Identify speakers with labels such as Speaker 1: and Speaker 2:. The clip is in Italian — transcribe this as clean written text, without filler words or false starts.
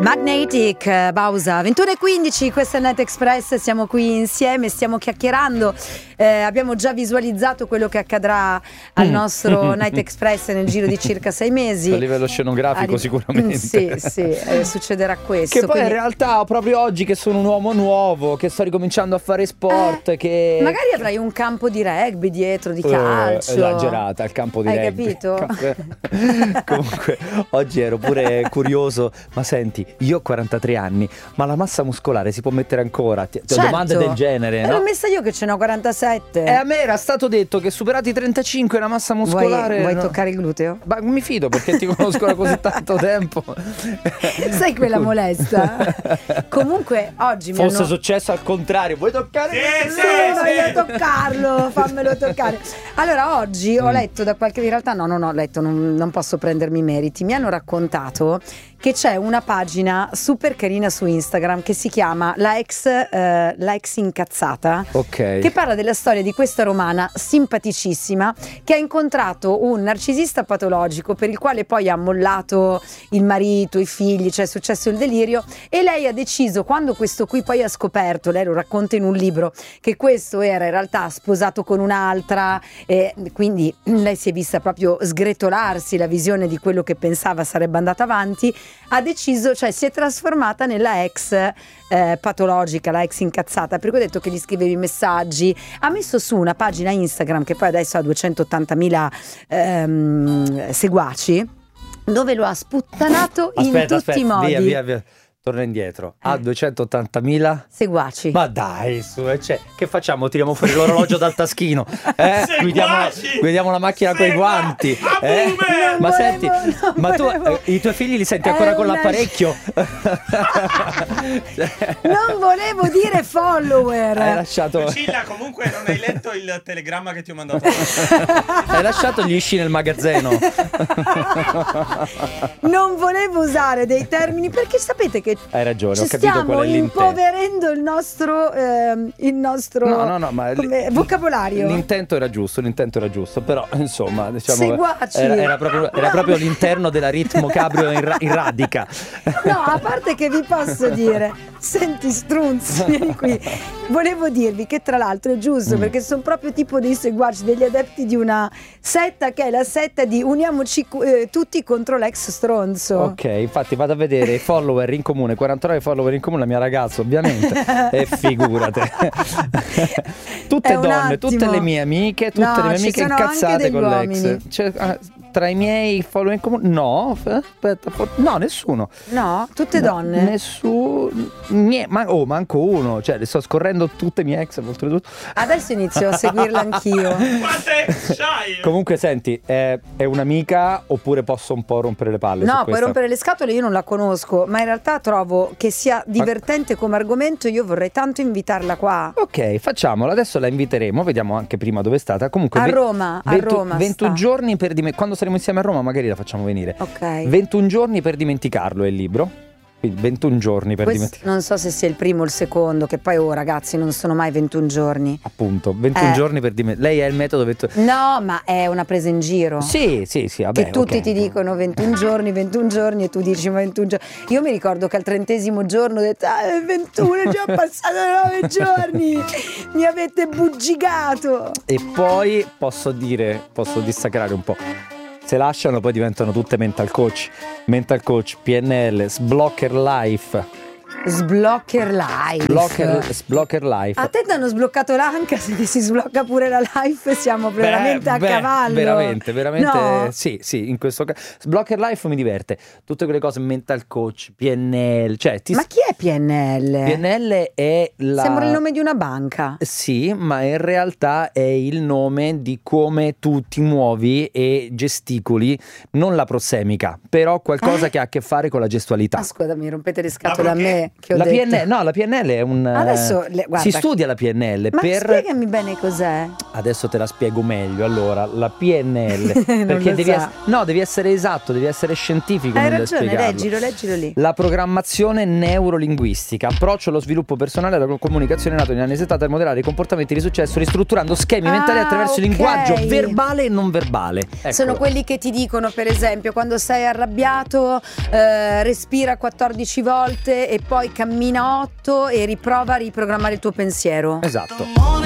Speaker 1: Magnetic, Bausa, 21:15, questa è Night Express, siamo qui insieme, stiamo chiacchierando, abbiamo già visualizzato quello che accadrà al nostro Night Express nel giro di circa 6 mesi.
Speaker 2: A livello scenografico sicuramente.
Speaker 1: Sì, succederà questo.
Speaker 2: Che poi in realtà proprio oggi che sono un uomo nuovo, che sto ricominciando a fare sport, che...
Speaker 1: Magari avrai un campo di rugby dietro, di calcio.
Speaker 2: Esagerata, il campo di
Speaker 1: Hai
Speaker 2: rugby.
Speaker 1: capito?
Speaker 2: Comunque, oggi ero pure curioso, ma senti, io ho 43 anni, ma la massa muscolare si può mettere ancora?
Speaker 1: Certo.
Speaker 2: Domande del genere, no?
Speaker 1: L'ho messa io che ce n'ho 47.
Speaker 2: E a me era stato detto che superati i 35 la massa muscolare...
Speaker 1: Vuoi
Speaker 2: no?
Speaker 1: toccare il gluteo?
Speaker 2: Ma mi fido perché ti conosco da così tanto tempo.
Speaker 1: Sai quella molesta? Comunque oggi
Speaker 2: Fosse successo al contrario, vuoi toccare?
Speaker 1: Voglio toccarlo, fammelo toccare. Allora oggi ho letto da qualche... In realtà non ho letto, non posso prendermi i meriti. Mi hanno raccontato che c'è una pagina super carina su Instagram che si chiama La Ex Incazzata, che parla della storia di questa romana simpaticissima che ha incontrato un narcisista patologico per il quale poi ha mollato il marito, i figli, cioè è successo il delirio, e lei ha deciso, quando questo qui poi ha scoperto, lei lo racconta in un libro, che questo era in realtà sposato con un'altra, e quindi lei si è vista proprio sgretolarsi la visione di quello che pensava sarebbe andata avanti, ha deciso, cioè si è trasformata nella ex patologica, la ex incazzata, per cui ho detto che gli scrivevi messaggi, ha messo su una pagina Instagram che poi adesso ha 280.000 seguaci, dove lo ha sputtanato in tutti i modi.
Speaker 2: Via. Torna indietro. Ha 280.000
Speaker 1: seguaci.
Speaker 2: Ma dai, su, cioè, che facciamo? Tiriamo fuori l'orologio dal taschino? Guidiamo la macchina coi guanti? Ma senti, i tuoi figli li senti ancora con l'apparecchio?
Speaker 1: Non volevo dire follower.
Speaker 2: Hai lasciato...
Speaker 3: Lucilla, comunque non hai letto il telegramma che ti ho mandato.
Speaker 2: Hai lasciato gli sci nel magazzino.
Speaker 1: Non volevo usare dei termini perché sapete che
Speaker 2: hai ragione, ho capito qual è l'intento.
Speaker 1: Stiamo impoverendo il nostro
Speaker 2: ma
Speaker 1: vocabolario.
Speaker 2: L'intento era giusto, però insomma, diciamo,
Speaker 1: seguaci.
Speaker 2: Era proprio l'interno della ritmo cabrio in radica.
Speaker 1: No, a parte che vi posso dire, senti strunz, vieni qui. Volevo dirvi che tra l'altro è giusto perché sono proprio tipo dei seguaci, degli adepti di una setta che è la setta di uniamoci tutti contro l'ex stronzo.
Speaker 2: Ok, infatti vado a vedere i follower in comune, 49 follower in comune, la mia ragazza ovviamente, e figurate. Tutte donne, tutte le mie amiche, incazzate con l'ex. Cioè, tra i miei follower in comune? No, aspetta, no, nessuno.
Speaker 1: No, tutte donne.
Speaker 2: Nessuno. Manco uno. Cioè, le sto scorrendo tutte le mie ex, oltretutto.
Speaker 1: Adesso inizio a seguirla anch'io.
Speaker 2: Comunque, senti, è un'amica oppure posso un po' rompere le palle?
Speaker 1: No, puoi rompere le scatole, io non la conosco, ma in realtà trovo che sia divertente come argomento. Io vorrei tanto invitarla qua.
Speaker 2: Ok, facciamolo. Adesso la inviteremo. Vediamo anche prima dove è stata. Comunque,
Speaker 1: a Roma.
Speaker 2: 21 giorni per quando saremo insieme a Roma magari la facciamo venire.
Speaker 1: Ok.
Speaker 2: 21 giorni per dimenticarlo è il libro. Quindi 21 giorni per dimenticarlo.
Speaker 1: Non so se sia il primo o il secondo, che poi ragazzi non sono mai 21 giorni.
Speaker 2: Appunto, 21 giorni per dimenticarlo. Lei è il metodo
Speaker 1: No, ma è una presa in giro.
Speaker 2: Sì, vabbè.
Speaker 1: Che tutti ti dicono 21 giorni e tu dici 21 giorni. Io mi ricordo che al 30° giorno ho detto 21, già passato 9 giorni. Mi avete bugigato.
Speaker 2: E poi posso dissacrare un po'. Se lasciano poi diventano tutte mental coach, PNL, Sblocker Life.
Speaker 1: Sblocker Life. A te ti hanno sbloccato l'anca, se ti si sblocca pure la life siamo veramente a cavallo.
Speaker 2: Veramente,
Speaker 1: no?
Speaker 2: Sì, in questo caso. Sblocker Life mi diverte. Tutte quelle cose, mental coach, PNL, cioè
Speaker 1: Ma chi è PNL?
Speaker 2: PNL è
Speaker 1: Sembra il nome di una banca.
Speaker 2: Sì, ma in realtà è il nome di come tu ti muovi e gesticoli, non la prossemica, però qualcosa che ha a che fare con la gestualità.
Speaker 1: Scusa, mi rompete le scatole a me. Che ho
Speaker 2: la PNL è un...
Speaker 1: Adesso,
Speaker 2: si studia la PNL.
Speaker 1: Ma spiegami bene cos'è.
Speaker 2: Adesso te la spiego meglio. Allora, la PNL, perché devi essere esatto, devi essere scientifico.
Speaker 1: Hai
Speaker 2: nel
Speaker 1: ragione,
Speaker 2: spiegarlo.
Speaker 1: leggilo lì.
Speaker 2: La programmazione neurolinguistica, approccio allo sviluppo personale e alla comunicazione nato negli anni 70 per modellare i comportamenti di successo ristrutturando schemi mentali attraverso il linguaggio verbale e non verbale. Eccolo.
Speaker 1: Sono quelli che ti dicono, per esempio, quando sei arrabbiato respira 14 volte e poi cammina 8 e riprova a riprogrammare il tuo pensiero.
Speaker 2: Esatto.